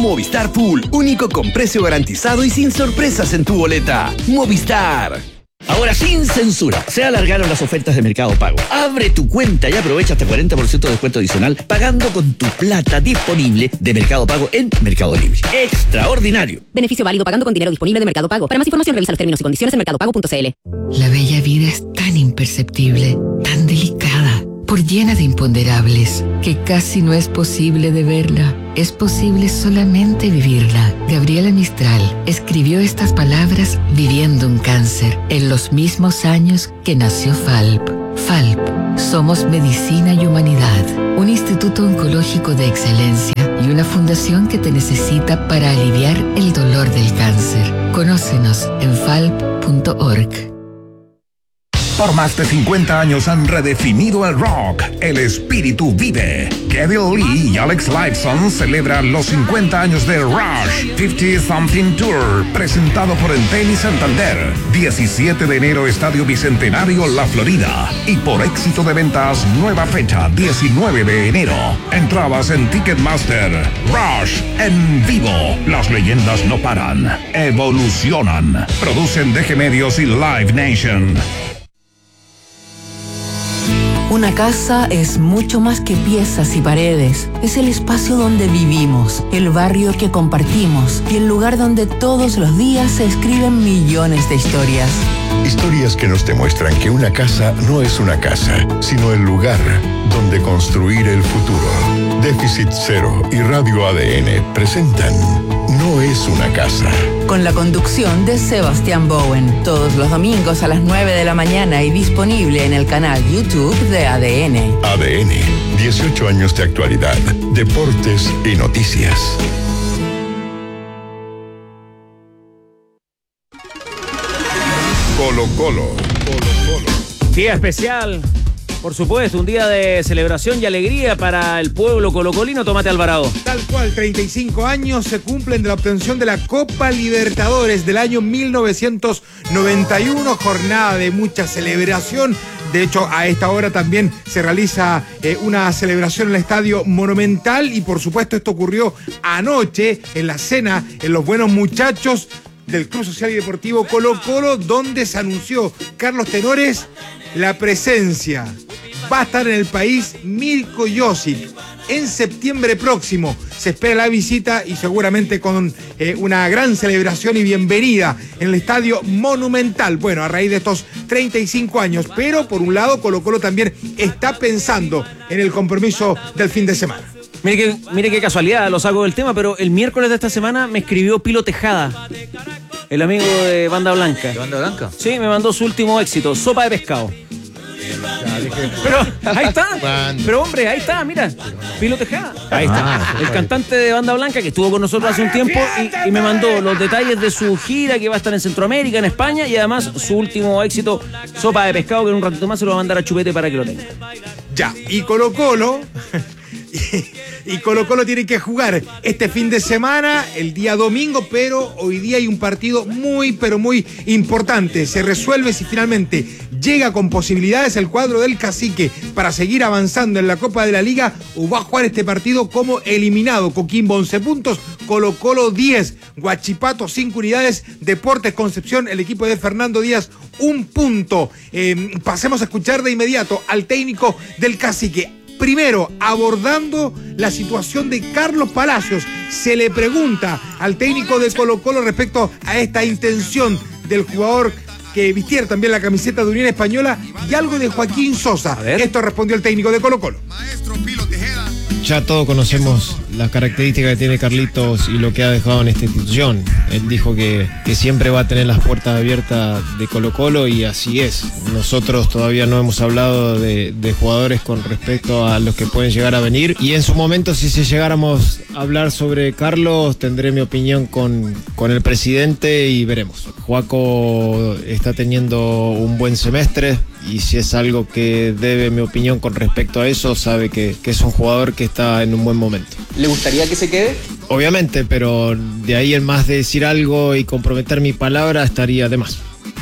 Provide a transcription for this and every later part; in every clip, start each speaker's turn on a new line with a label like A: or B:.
A: Movistar Full, único con precio garantizado y sin sorpresas en tu boleta. Movistar.
B: Ahora sin censura, se alargaron las ofertas de Mercado Pago. Abre tu cuenta y aprovecha hasta 40% de descuento adicional pagando con tu plata disponible de Mercado Pago en Mercado Libre. ¡Extraordinario!
C: Beneficio válido pagando con dinero disponible de Mercado Pago. Para más información revisa los términos y condiciones en mercadopago.cl.
D: La bella vida es tan imperceptible, tan delicada, por llena de imponderables, que casi no es posible de verla. Es posible solamente vivirla. Gabriela Mistral escribió estas palabras viviendo un cáncer en los mismos años que nació FALP. FALP, somos medicina y humanidad, un instituto oncológico de excelencia y una fundación que te necesita para aliviar el dolor del cáncer. Conócenos en falp.org.
E: Por más de 50 años han redefinido el rock. El espíritu vive. Kevin Lee y Alex Lifeson celebran los 50 años de Rush 50 Something Tour, presentado por Entel y Santander. 17 de enero, Estadio Bicentenario, La Florida. Y por éxito de ventas, nueva fecha, 19 de enero. Entradas en Ticketmaster. Rush en vivo. Las leyendas no paran, evolucionan. Producen DG Medios y Live Nation.
F: Una casa es mucho más que piezas y paredes. Es el espacio donde vivimos, el barrio que compartimos y el lugar donde todos los días se escriben millones de historias.
G: Historias que nos demuestran que una casa no es una casa, sino el lugar donde construir el futuro. Déficit Cero y Radio ADN presentan No es una casa.
F: Con la conducción de Sebastián Bowen, todos los domingos a las 9 de la mañana y disponible en el canal YouTube de ADN.
G: ADN, 18 años de actualidad, deportes y noticias. Colo-Colo.
H: Día especial, por supuesto, un día de celebración y alegría para el pueblo colocolino. Tomate Alvarado.
I: Tal cual, 35 años se cumplen de la obtención de la Copa Libertadores del año 1991, jornada de mucha celebración. De hecho, a esta hora también se realiza una celebración en el Estadio Monumental y por supuesto esto ocurrió anoche en la cena en Los Buenos Muchachos del Club Social y Deportivo Colo-Colo, donde se anunció, Carlos Tenores, la presencia. Va a estar en el país Mirko Josic. En septiembre próximo se espera la visita y seguramente con una gran celebración y bienvenida en el Estadio Monumental. Bueno, a raíz de estos 35 años. Pero por un lado, Colo-Colo también está pensando en el compromiso del fin de semana.
H: Mire qué casualidad, lo saco del tema, pero el miércoles de esta semana me escribió Pilo Tejada, el amigo de Banda Blanca.
J: ¿De Banda Blanca?
H: Sí, me mandó su último éxito, Sopa de Pescado. Pero ahí está. Pero hombre, ahí está, mira. Pilo Tejada. Ahí está. El cantante de Banda Blanca que estuvo con nosotros hace un tiempo y me mandó los detalles de su gira que va a estar en Centroamérica, en España, y además su último éxito, Sopa de Pescado, que en un ratito más se lo va a mandar a Chupete para que lo tenga.
I: Ya, y Colo-Colo y Colo-Colo tiene que jugar este fin de semana, el día domingo, pero hoy día hay un partido muy, pero muy importante. Se resuelve si finalmente llega con posibilidades el cuadro del Cacique para seguir avanzando en la Copa de la Liga, o va a jugar este partido como eliminado. Coquimbo 11 puntos, Colo-Colo 10, Huachipato 5 unidades, Deportes Concepción, el equipo de Fernando Díaz, 1 punto. Pasemos a escuchar de inmediato al técnico del Cacique. Primero, abordando la situación de Carlos Palacios, se le pregunta al técnico de Colo-Colo respecto a esta intención del jugador que vistiera también la camiseta de Unión Española y algo de Joaquín Sosa. Esto respondió el técnico de Colo-Colo.
K: Maestro Pilo Tejeda. Ya todos conocemos las características que tiene Carlitos y lo que ha dejado en esta institución. Él dijo que siempre va a tener las puertas abiertas de Colo-Colo y así es. Nosotros todavía no hemos hablado de jugadores con respecto a los que pueden llegar a venir, y en su momento, si llegáramos a hablar sobre Carlos, tendré mi opinión con el presidente y veremos. Joaco está teniendo un buen semestre y si es algo que debe mi opinión con respecto a eso, sabe que es un jugador que está en un buen momento.
L: ¿Le gustaría que se quede?
K: Obviamente, pero de ahí en más de decir algo y comprometer mi palabra estaría de más.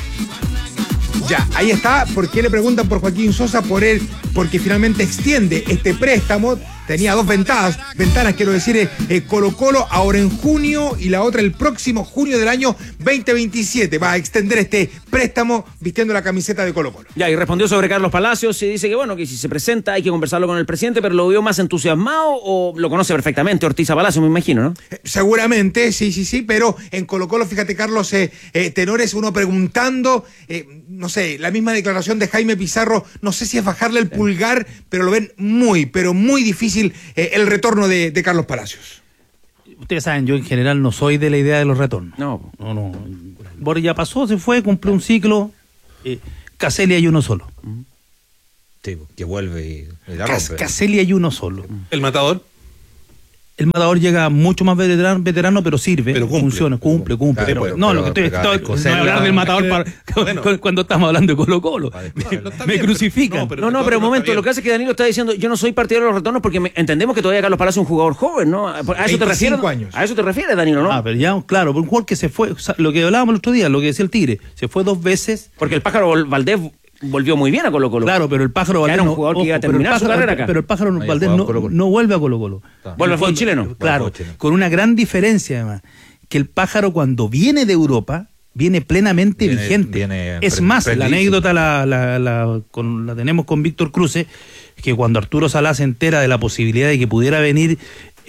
I: Ya, ahí está. ¿Por qué le preguntan por Joaquín Sosa? Por él, porque finalmente extiende este préstamo tenía dos ventanas quiero decir, Colo-Colo ahora en junio y la otra el próximo junio del año 2027. Va a extender este préstamo vistiendo la camiseta de Colo-Colo.
H: Ya, y respondió sobre Carlos Palacios y dice que bueno, que si se presenta hay que conversarlo con el presidente, pero lo vio más entusiasmado o lo conoce perfectamente Ortiz a Palacios, me imagino, ¿no?
I: Seguramente, sí, pero en Colo-Colo, fíjate, Carlos, tenores, uno preguntando, no sé, la misma declaración de Jaime Pizarro, no sé si es bajarle el pulgar, pero lo ven pero muy difícil el retorno de Carlos Palacios.
J: Ustedes saben, yo en general no soy de la idea de los retornos.
H: No.
J: Boris ya pasó, se fue, cumplió un ciclo. Caselli hay uno solo.
L: Sí, que vuelve y la rompe.
J: Caselli hay uno solo.
M: ¿El Matador?
J: El Matador llega mucho más veterano, pero sirve, pero funciona, cumple.
M: Claro,
J: lo que estoy no voy a hablar del Matador cuando estamos hablando de Colo-Colo. Me crucifican.
H: Pero un momento, lo que hace es que Danilo está diciendo, yo no soy partidario de los retornos porque entendemos que todavía Carlos Palacios es un jugador joven, ¿no? ¿A eso te refieres?
I: Años.
H: A eso te refieres, Danilo, ¿no?
J: Pero ya, claro, un jugador que se fue, lo que hablábamos el otro día, lo que decía el Tigre, se fue 2 veces.
H: Porque el Pájaro Valdés volvió muy bien a Colo-Colo.
J: Claro, pero el Pájaro Valdés
H: era un jugador que iba a terminar su carrera acá.
J: Pero el Pájaro Valdés no vuelve a Colo-Colo.
H: Vuelve al fútbol chileno.
J: Claro, con una gran diferencia además, que el Pájaro cuando viene de Europa viene plenamente vigente. Es más, la anécdota la tenemos con Víctor Cruce, que cuando Arturo Salá se entera de la posibilidad de que pudiera venir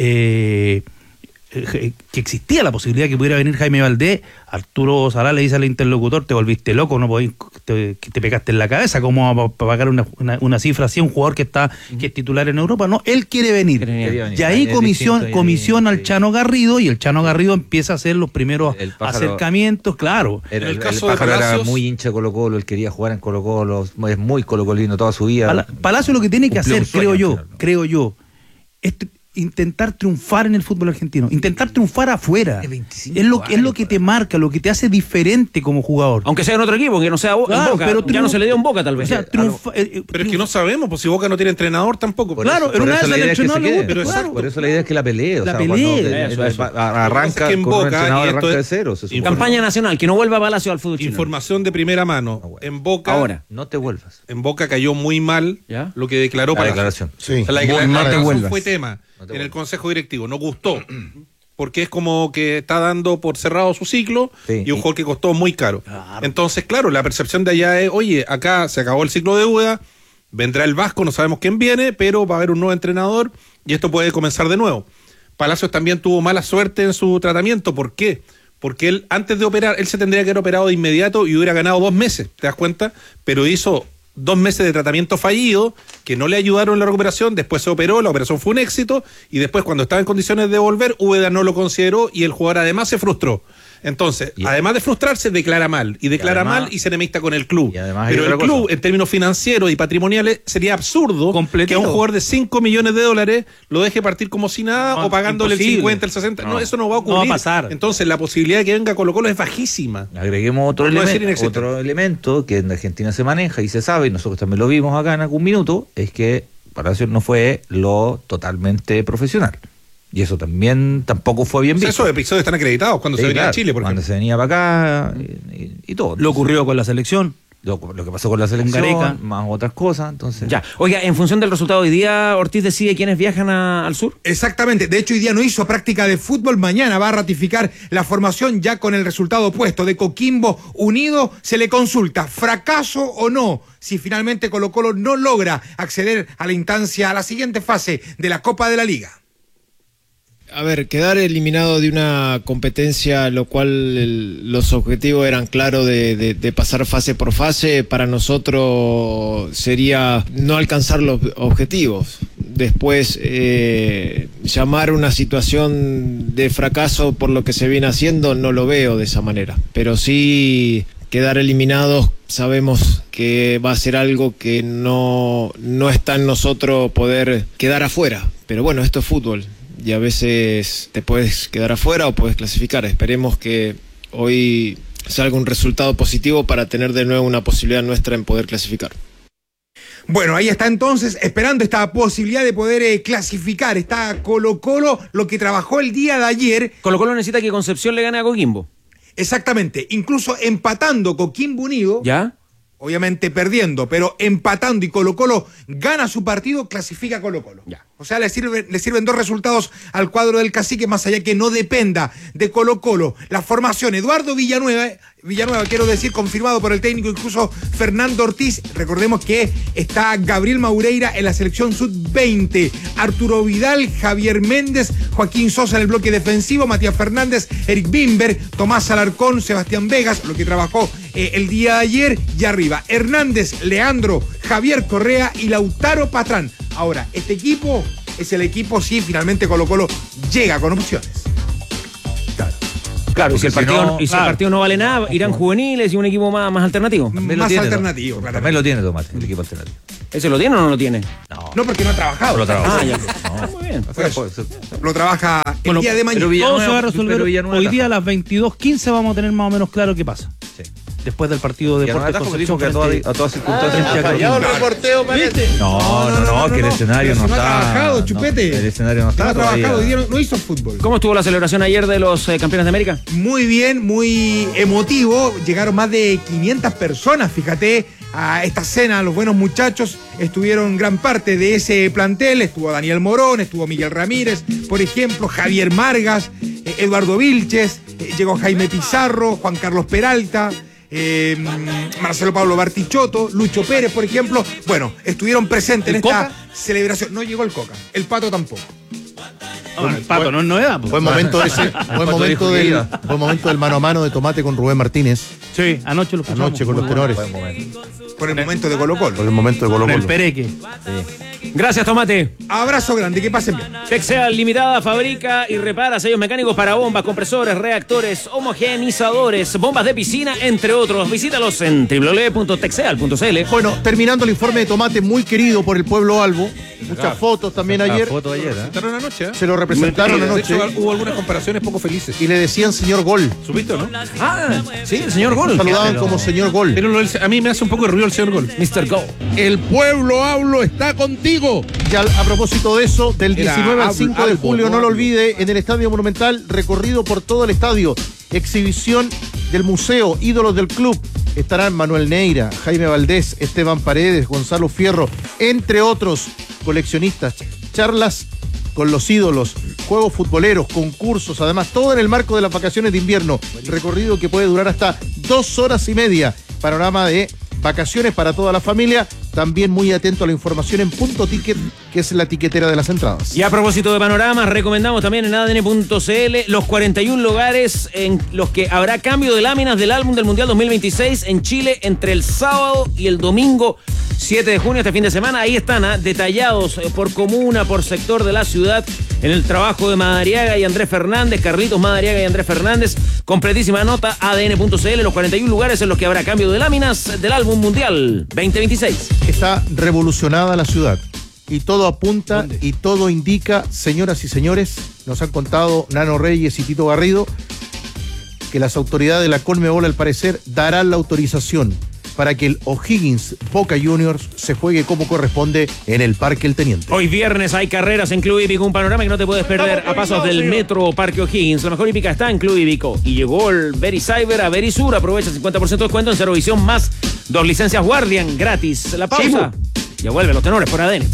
J: que existía la posibilidad de que pudiera venir Jaime Valdés, Arturo Salá le dice al interlocutor, te volviste loco, no podés, te pegaste en la cabeza, ¿cómo va a pagar una cifra así a un jugador que es titular en Europa? No, él quiere venir. Y ahí comisiona al Chano Garrido, y el Chano Garrido empieza a hacer los primeros acercamientos, claro.
L: El Pájaro era muy hincha de Colo-Colo, él quería jugar en Colo-Colo, es muy colocolino toda su vida.
J: Palacio lo que tiene que hacer, creo yo, es intentar triunfar en el fútbol argentino, intentar triunfar afuera. Es lo que te marca, lo que te hace diferente como jugador.
H: Aunque sea en otro equipo, que no sea en Boca, pero ya no se le dio en Boca tal vez.
J: O sea,
M: pero es que no sabemos, pues si Boca no tiene entrenador tampoco.
L: Claro, pero una vez el entrenador por eso la idea es que la pelee. Arranca
M: en
L: con
M: Boca,
L: un entrenador, arranca de cero.
H: Campaña nacional, que no vuelva a Palacio al fútbol chileno.
M: Información de primera mano. En Boca,
H: ahora
L: no te vuelvas.
M: En Boca cayó muy mal lo que declaró
L: la declaración.
M: Sí. La declaración fue tema en el consejo directivo, no gustó, porque es como que está dando por cerrado su ciclo y un jugador que costó muy caro. Claro. Entonces, claro, la percepción de allá es, oye, acá se acabó el ciclo de deuda, vendrá el Vasco, no sabemos quién viene, pero va a haber un nuevo entrenador y esto puede comenzar de nuevo. Palacios también tuvo mala suerte en su tratamiento. ¿Por qué? Porque él, antes de operar, él se tendría que haber operado de inmediato y hubiera ganado 2 meses, ¿te das cuenta? Pero hizo 2 meses de tratamiento fallido, que no le ayudaron en la recuperación, después se operó, la operación fue un éxito, y después cuando estaba en condiciones de volver, Úbeda no lo consideró y el jugador además se frustró. Entonces, además de frustrarse, declara mal, y se enemista con el club. Pero el club, en términos financieros y patrimoniales, sería absurdo que a un jugador de $5 millones lo deje partir como si nada, o pagándole el 50, el 60. No, eso no va a ocurrir.
J: No va a pasar.
M: Entonces, la posibilidad de que venga Colo-Colo es bajísima.
L: Agreguemos otro elemento que en Argentina se maneja y se sabe, y nosotros también lo vimos acá en algún minuto, es que Palacios no fue lo totalmente profesional. Y eso tampoco fue bien visto.
M: Esos episodios están acreditados cuando se venía a Chile, por
L: cuando se venía para acá y todo.
J: Lo ocurrió con la selección.
L: Lo que pasó con la selección,
J: Gareca,
L: más otras cosas, entonces.
H: Ya. Oiga, en función del resultado hoy día, Ortiz decide quiénes viajan al sur.
I: Exactamente. De hecho, hoy día no hizo práctica de fútbol. Mañana va a ratificar la formación ya con el resultado opuesto de Coquimbo Unido. Se le consulta, fracaso o no, si finalmente Colo-Colo no logra acceder a la instancia, a la siguiente fase de la Copa de la Liga.
K: A ver, quedar eliminado de una competencia, lo cual los objetivos eran claros de pasar fase por fase, para nosotros sería no alcanzar los objetivos. Después, llamar una situación de fracaso por lo que se viene haciendo, no lo veo de esa manera. Pero sí, quedar eliminados, sabemos que va a ser algo que no está en nosotros poder quedar afuera. Pero bueno, esto es fútbol. Y a veces te puedes quedar afuera o puedes clasificar. Esperemos que hoy salga un resultado positivo para tener de nuevo una posibilidad nuestra en poder clasificar.
I: Bueno, ahí está entonces, esperando esta posibilidad de poder clasificar. Está Colo-Colo, lo que trabajó el día de ayer.
H: Colo-Colo necesita que Concepción le gane a Coquimbo.
I: Exactamente, incluso empatando Coquimbo Unido.
H: ¿Ya?
I: Obviamente perdiendo, pero empatando y Colo-Colo gana su partido, clasifica Colo-Colo.
H: Ya.
I: O sea, le sirven 2 resultados al cuadro del Cacique, más allá que no dependa de Colo-Colo. La formación, Eduardo Villanueva, quiero decir, confirmado por el técnico, incluso Fernando Ortiz. Recordemos que está Gabriel Maureira en la selección sub-20, Arturo Vidal, Javier Méndez, Joaquín Sosa en el bloque defensivo, Matías Fernández, Eric Bimber, Tomás Alarcón, Sebastián Vegas, lo que trabajó el día de ayer, y arriba Hernández, Leandro, Javier Correa y Lautaro Patrán. Ahora, este equipo es el equipo si finalmente Colo-Colo llega con opciones.
H: Claro, y si el partido no vale nada, irán juveniles y un equipo más alternativo.
I: Más alternativo, claro.
L: También lo tiene Tomás, el equipo alternativo.
H: ¿Ese lo tiene o no lo tiene?
I: No, porque no ha trabajado.
L: No lo trabaja.
H: Ya. Muy bien.
I: Lo trabaja el día de mañana.
J: Todo se va a resolver hoy día a las 22:15, vamos a tener más o menos claro qué pasa. Sí. Después del partido de Deportes Concepción,
L: que a todas circunstancias.
I: ¿Fallado el reporteo, parece?
L: No, que el escenario no está.
I: No ha trabajado, Chupete.
L: El escenario no está.
I: No ha trabajado, hoy día no hizo fútbol.
H: ¿Cómo estuvo la celebración ayer de los campeones de América?
I: Muy bien, muy emotivo. Llegaron más de 500 personas, fíjate, a esta cena. Los buenos muchachos estuvieron gran parte de ese plantel. Estuvo Daniel Morón, estuvo Miguel Ramírez, por ejemplo, Javier Margas, Eduardo Vilches, llegó Jaime Pizarro, Juan Carlos Peralta, Marcelo Pablo Bartichotto, Lucho Pérez, por ejemplo. Bueno, estuvieron presentes en esta celebración. No llegó el Coca, el Pato tampoco.
J: El Pato no es novedad.
N: Buen momento del mano a mano de Tomate con Rubén Martínez.
J: Sí, anoche con
N: los tenores.
I: Por el momento de Colo-Colo.
N: Por el momento de Colo-Colo.
J: El Pereque.
H: Sí. Gracias, Tomate.
I: Abrazo grande, que pasen bien.
H: Texeal Limitada fabrica y repara sellos mecánicos para bombas, compresores, reactores, homogenizadores, bombas de piscina, entre otros. Visítalos en www.texeal.cl.
N: Bueno, terminando el informe de Tomate, muy querido por el pueblo albo. Muchas fotos también ayer. Se lo representaron anoche.
M: De hecho, hubo algunas comparaciones poco felices.
N: Y le decían señor Gol.
M: ¿Supiste, no?
H: Sí, el señor Gol.
N: Saludaban como señor Gol.
M: Pero a mí me hace un poco de ruido el señor Gol.
H: Mr. Gol.
N: El pueblo hablo está contigo. Ya a propósito de eso, del 19 al 5 de julio, no lo olvide, en el Estadio Monumental, recorrido por todo el estadio, exhibición del museo, ídolos del club. Estarán Manuel Neira, Jaime Valdés, Esteban Paredes, Gonzalo Fierro, entre otros coleccionistas, charlas con los ídolos, juegos futboleros, concursos, además todo en el marco de las vacaciones de invierno, recorrido que puede durar hasta 2 horas y media, panorama de vacaciones para toda la familia. También muy atento a la información en Punto Ticket, que es la tiquetera de las entradas.
H: Y a propósito de panoramas, recomendamos también en ADN.cl los 41 lugares en los que habrá cambio de láminas del álbum del Mundial 2026 en Chile entre el sábado y el domingo 7 de junio, este fin de semana. Ahí están detallados por comuna, por sector de la ciudad, en el trabajo de Madariaga y Andrés Fernández, Carlitos Madariaga y Andrés Fernández. Completísima nota, ADN.cl, los 41 lugares en los que habrá cambio de láminas del álbum Mundial 2026.
N: Está revolucionada la ciudad y todo apunta y todo indica, señoras y señores, nos han contado Nano Reyes y Tito Garrido, que las autoridades de la Conmebol al parecer darán la autorización para que el O'Higgins Boca Juniors se juegue como corresponde en el Parque El Teniente.
H: Hoy viernes hay carreras en Club Hípico, un panorama que no te puedes perder a pasos del Metro Parque O'Higgins. La mejor hípica está en Club Hípico. Y llegó el Vericyber a Verisur. Aprovecha el 50% de descuento en Cerovisión más 2 licencias Guardian gratis. La pausa. Ya vuelven los tenores por ADN.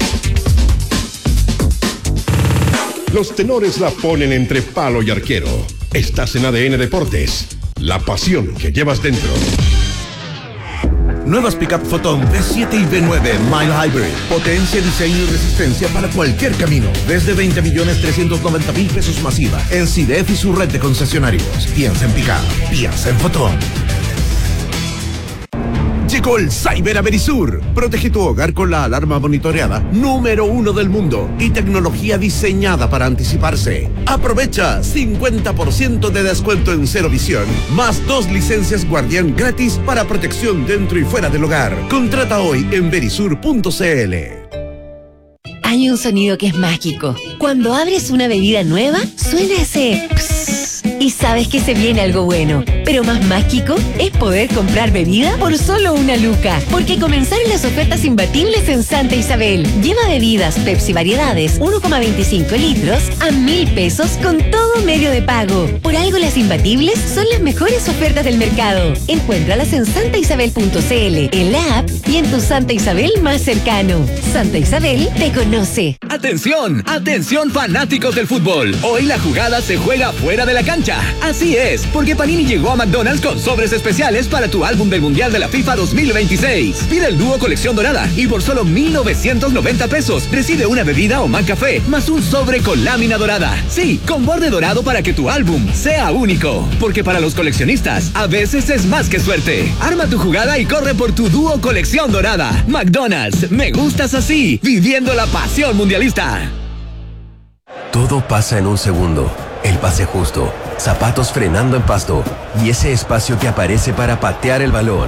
G: Los tenores la ponen entre palo y arquero. Estás en ADN Deportes. La pasión que llevas dentro.
A: Nuevas Pickup Photon V7 y V9 Mile Hybrid. Potencia, diseño y resistencia para cualquier camino. Desde 20.390.000 pesos masiva. En CIDEF y su red de concesionarios. Piensa en Pickup. Piensa en Photon. Llegó el Cyber a Verisur. Protege tu hogar con la alarma monitoreada número 1 del mundo y tecnología diseñada para anticiparse. Aprovecha 50% de descuento en Cerovisión, más 2 licencias Guardián gratis para protección dentro y fuera del hogar. Contrata hoy en verisur.cl.
O: Hay un sonido que es mágico. Cuando abres una bebida nueva, suena ese psss. Y y sabes que se viene algo bueno. Pero más mágico es poder comprar bebida por solo 1 luca. Porque comenzaron las ofertas imbatibles en Santa Isabel. Lleva bebidas Pepsi variedades 1,25 litros a 1.000 pesos con todo medio de pago. Por algo las imbatibles son las mejores ofertas del mercado. Encuéntralas en santaisabel.cl, en la app y en tu Santa Isabel más cercano. Santa Isabel te conoce.
P: ¡Atención! ¡Atención fanáticos del fútbol! Hoy la jugada se juega fuera de la cancha. Así es, porque Panini llegó a McDonald's con sobres especiales para tu álbum del Mundial de la FIFA 2026. Pide el dúo colección dorada y por solo 1.990 pesos recibe una bebida o McCafé más un sobre con lámina dorada. Sí, con borde dorado para que tu álbum sea único. Porque para los coleccionistas, a veces es más que suerte. Arma tu jugada y corre por tu dúo colección dorada. McDonald's, me gustas así, viviendo la pasión mundialista.
Q: Todo pasa en un segundo. El pase justo, zapatos frenando en pasto y ese espacio que aparece para patear el balón.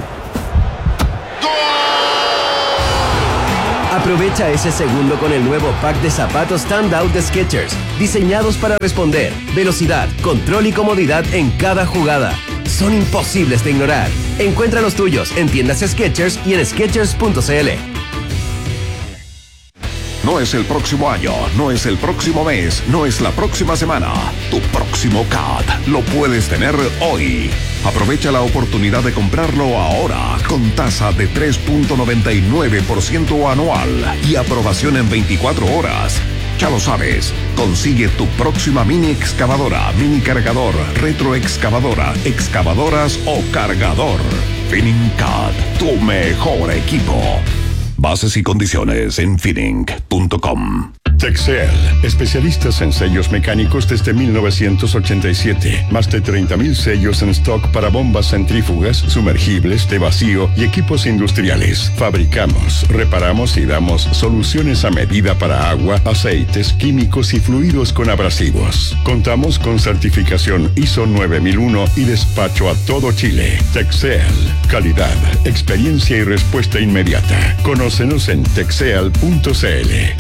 Q: Aprovecha ese segundo con el nuevo pack de zapatos Standout de Skechers, diseñados para responder, velocidad, control y comodidad en cada jugada. Son imposibles de ignorar. Encuentra los tuyos en tiendas Skechers y en Skechers.cl.
E: No es el próximo año, no es el próximo mes, no es la próxima semana. Tu próximo CAT lo puedes tener hoy. Aprovecha la oportunidad de comprarlo ahora con tasa de 3.99% anual y aprobación en 24 horas. Ya lo sabes, consigue tu próxima mini excavadora, mini cargador, retroexcavadora, excavadoras o cargador. FinningCAT, tu mejor equipo. Bases y condiciones en finning.com.
G: Texel, especialistas en sellos mecánicos desde 1987. Más de 30,000 sellos en stock para bombas centrífugas, sumergibles, de vacío y equipos industriales. Fabricamos, reparamos y damos soluciones a medida para agua, aceites, químicos y fluidos con abrasivos. Contamos con certificación ISO 9001 y despacho a todo Chile. Texel, calidad, experiencia y respuesta inmediata. Conócenos en texel.cl.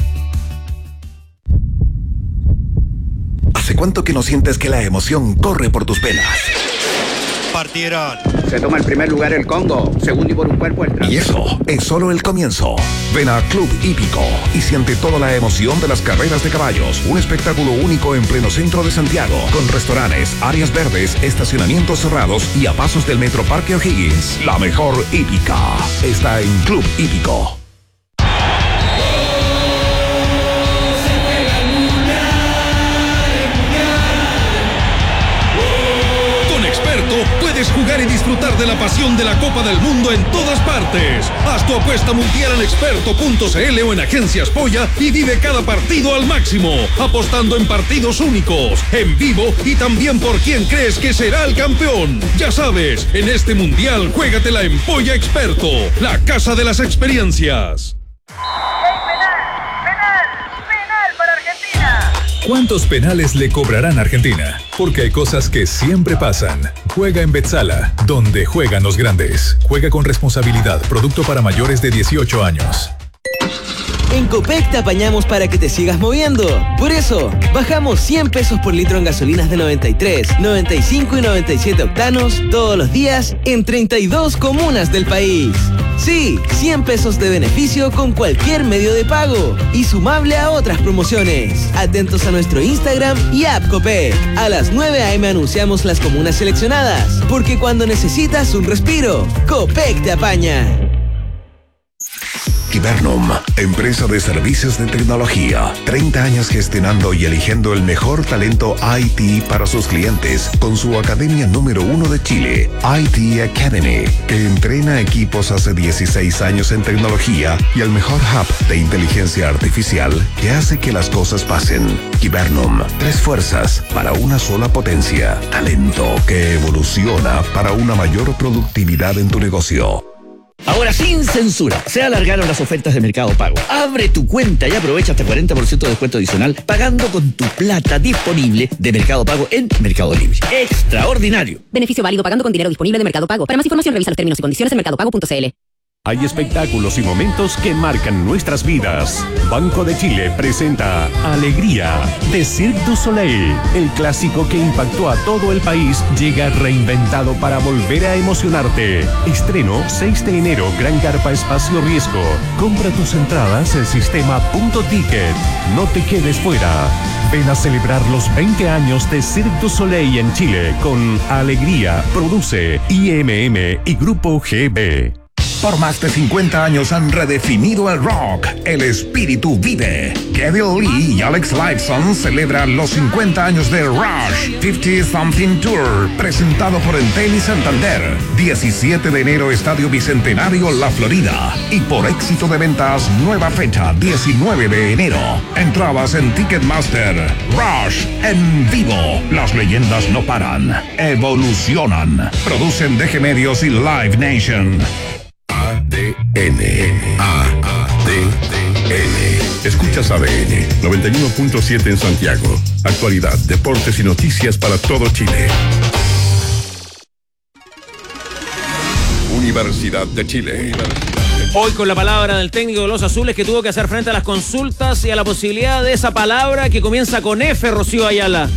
E: ¿Hace cuánto que no sientes que la emoción corre por tus venas?
R: Partieron. Se toma el primer lugar el Congo, segundo y por un cuerpo el
E: Y eso es solo el comienzo. Ven a Club Hípico y siente toda la emoción de las carreras de caballos. Un espectáculo único en pleno centro de Santiago, con restaurantes, áreas verdes, estacionamientos cerrados y a pasos del Metro Parque O'Higgins. La mejor hípica está en Club Hípico.
S: Puedes jugar y disfrutar de la pasión de la Copa del Mundo en todas partes. Haz tu apuesta mundial en experto.cl o en Agencias Polla y vive cada partido al máximo, apostando en partidos únicos, en vivo y también por quién crees que será el campeón. Ya sabes, en este mundial juégatela en Polla Experto, la casa de las experiencias.
T: ¿Cuántos penales le cobrarán a Argentina? Porque hay cosas que siempre pasan. Juega en Betsala, donde juegan los grandes. Juega con responsabilidad. Producto para mayores de 18 años.
U: En Copec te apañamos para que te sigas moviendo. Por eso, bajamos 100 pesos por litro en gasolinas de 93, 95 y 97 octanos todos los días en 32 comunas del país. Sí, 100 pesos de beneficio con cualquier medio de pago y sumable a otras promociones. Atentos a nuestro Instagram y app Copec. A las 9 a.m. anunciamos las comunas seleccionadas, porque cuando necesitas un respiro, Copec te apaña.
E: Kibernum, empresa de servicios de tecnología. 30 años gestionando y eligiendo el mejor talento IT para sus clientes, con su academia número 1 de Chile, IT Academy, que entrena equipos hace 16 años en tecnología y el mejor hub de inteligencia artificial que hace que las cosas pasen. Kibernum, 3 fuerzas para una sola potencia. Talento que evoluciona para una mayor productividad en tu negocio.
B: Ahora sin censura, se alargaron las ofertas de Mercado Pago. Abre tu cuenta y aprovecha hasta 40% de descuento adicional pagando con tu plata disponible de Mercado Pago en Mercado Libre. ¡Extraordinario!
C: Beneficio válido pagando con dinero disponible de Mercado Pago. Para más información revisa los términos y condiciones en mercadopago.cl.
D: Hay espectáculos y momentos que marcan nuestras vidas. Banco de Chile presenta Alegría de Cirque du Soleil. El clásico que impactó a todo el país llega reinventado para volver a emocionarte. Estreno 6 de enero, Gran Carpa Espacio Riesgo. Compra tus entradas en sistema.ticket. No te quedes fuera. Ven a celebrar los 20 años de Cirque du Soleil en Chile con Alegría. Produce IMM y Grupo GB.
E: Por más de 50 años han redefinido el rock. El espíritu vive. Kevin Lee y Alex Lifeson celebran los 50 años de Rush 50 Something Tour, presentado por Entel y Santander. 17 de enero, Estadio Bicentenario, La Florida. Y por éxito de ventas, nueva fecha, 19 de enero. Entradas en Ticketmaster. Rush en vivo. Las leyendas no paran, evolucionan. Producen DG Medios y Live Nation.
G: ADN. Escuchas ADN 91.7 en Santiago. Actualidad, deportes y noticias para todo Chile. Universidad de Chile.
H: Hoy con la palabra del técnico de los azules que tuvo que hacer frente a las consultas y a la posibilidad de esa palabra que comienza con F, Rocío Ayala.